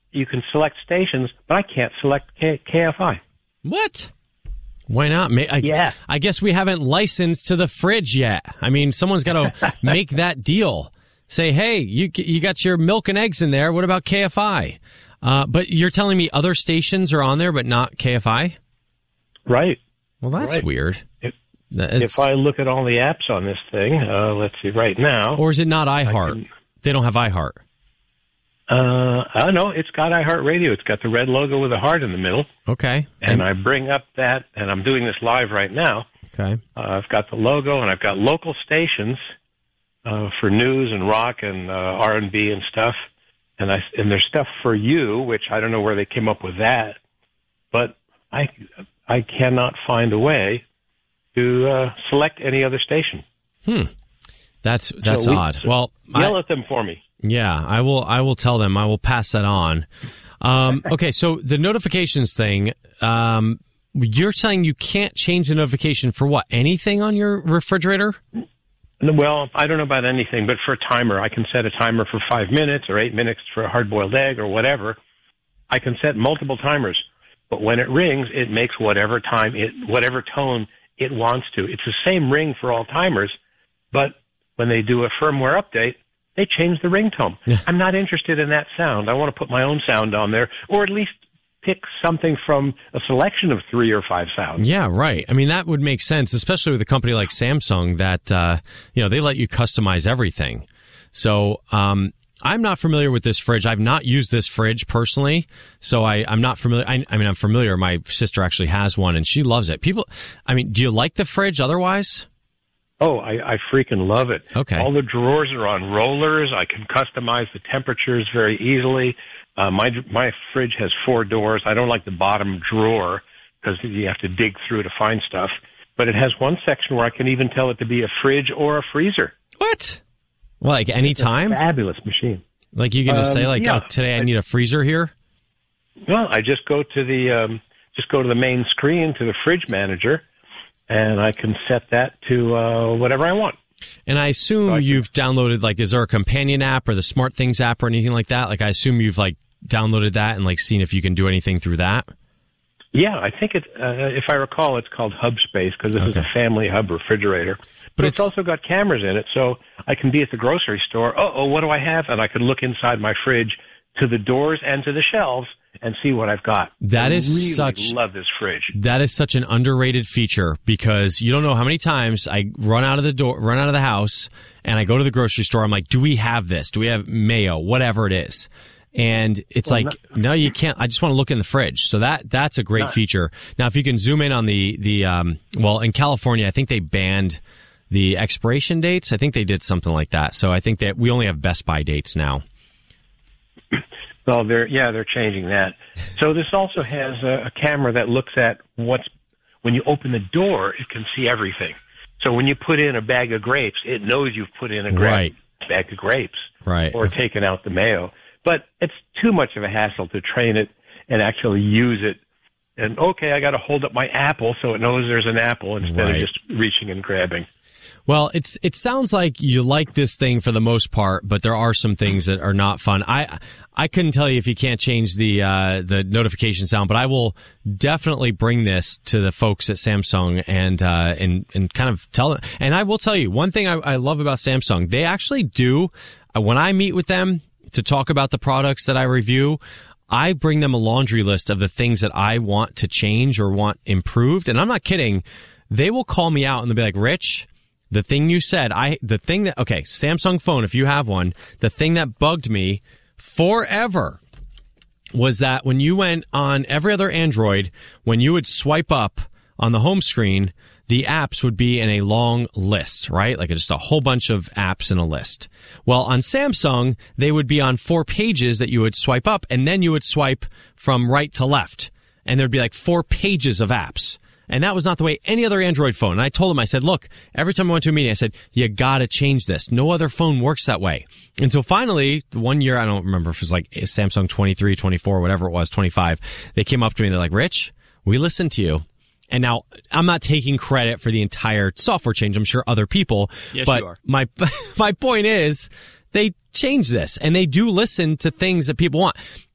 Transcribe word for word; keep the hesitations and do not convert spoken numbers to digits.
you can select stations, but I can't select K- KFI. What? Why not? I, yeah. I guess we haven't licensed to the fridge yet. I mean, someone's got to make that deal. Say, hey, you you got your milk and eggs in there. What about K F I? Uh, but you're telling me other stations are on there, but not K F I? Right. Well, that's right. weird. If, it's, if I look at all the apps on this thing, uh, let's see, right now. Or is it not iHeart? Can, they don't have iHeart. Uh, I don't know. It's got iHeartRadio. It's got the red logo with a heart in the middle. Okay. And, and I bring up that, and I'm doing this live right now. Okay. Uh, I've got the logo, and I've got local stations uh, for news and rock and uh, R and B and stuff. And I and there's stuff for you, which I don't know where they came up with that, but I I cannot find a way to uh, select any other station. Hmm. That's that's so we, odd. So well, yell I, at them for me. Yeah, I will. I will tell them. I will pass that on. Um, okay, so the notifications thing. Um, you're saying you can't change the notification for what? Anything on your refrigerator? Well, I don't know about anything, but for a timer, I can set a timer for five minutes or eight minutes for a hard-boiled egg or whatever. I can set multiple timers, but when it rings, it makes whatever time it, whatever tone it wants to. It's the same ring for all timers, but when they do a firmware update, they change the ringtone. Yeah. I'm not interested in that sound. I want to put my own sound on there, or at least pick something from a selection of three or five sounds. Yeah, right. I mean, that would make sense, especially with a company like Samsung that, uh, you know, they let you customize everything. So, um, I'm not familiar with this fridge. I've not used this fridge personally, so I, I'm not familiar. I, I mean, I'm familiar. My sister actually has one, and she loves it. People, I mean, do you like the fridge otherwise? Oh, I, I freaking love it. Okay. All the drawers are on rollers. I can customize the temperatures very easily. Uh, my my fridge has four doors. I don't like the bottom drawer because you have to dig through to find stuff. But it has one section where I can even tell it to be a fridge or a freezer. What? Well, like any time? Fabulous machine. Like you can just um, say, like, yeah. oh, today I need a freezer here? Well, I just go to the um, just go to the main screen to the fridge manager, and I can set that to uh, whatever I want. And I assume so I you've downloaded, like, is there a companion app or the Smart Things app or anything like that? Like, I assume you've, like, downloaded that and, like, seen if you can do anything through that? Yeah, I think it, uh, if I recall, it's called HubSpace because this okay. is a family hub refrigerator. But, but it's, it's also got cameras in it, so I can be at the grocery store. Oh, oh, what do I have? And I can look inside my fridge to the doors and to the shelves and see what I've got. That I is really such love this fridge. That is such an underrated feature because you don't know how many times I run out of the door, run out of the house, and I go to the grocery store. I'm like, do we have this? Do we have mayo? Whatever it is. And it's well, like, not, no, you can't. I just want to look in the fridge. So that that's a great not, feature. Now, if you can zoom in on the the um, well, in California, I think they banned the expiration dates. I think they did something like that. So I think that we only have Best Buy dates now. Well, they're yeah, they're changing that. So this also has a, a camera that looks at what's when you open the door, it can see everything. So when you put in a bag of grapes, it knows you've put in a gra- right. bag of grapes, right, or taken out the mayo. But it's too much of a hassle to train it and actually use it. And okay, I got to hold up my apple so it knows there's an apple instead right. of just reaching and grabbing. Well, it's it sounds like you like this thing for the most part, but there are some things that are not fun. I I couldn't tell you if you can't change the uh, the notification sound, but I will definitely bring this to the folks at Samsung and uh, and and kind of tell them. And I will tell you one thing I, I love about Samsung. They actually do uh, when I meet with them to talk about the products that I review, I bring them a laundry list of the things that I want to change or want improved. And I'm not kidding. They will call me out and they'll be like, Rich, the thing you said, I, the thing that, okay, Samsung phone, if you have one, the thing that bugged me forever was that when you went on every other Android, when you would swipe up on the home screen, the apps would be in a long list, right? Like just a whole bunch of apps in a list. Well, on Samsung, they would be on four pages that you would swipe up, and then you would swipe from right to left. And there'd be like four pages of apps. And that was not the way any other Android phone. And I told them, I said, look, every time I went to a meeting, I said, you gotta change this. No other phone works that way. And so finally, one year, I don't remember if it was like Samsung twenty-three, twenty-four, whatever it was, twenty-five, they came up to me and they're like, Rich, we listened to you. And now, I'm not taking credit for the entire software change. I'm sure other people. Yes, but you are. my my point is, they change this, and they do listen to things that people want.